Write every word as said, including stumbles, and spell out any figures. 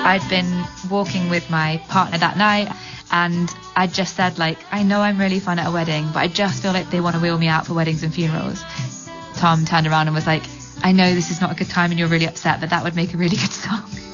I'd been walking with my partner that night, and I just said, like, I know I'm really fun at a wedding, but I just feel like they want to wheel me out for weddings and funerals. Tom turned around and was like, I know this is not a good time and you're really upset, but that would make a really good song.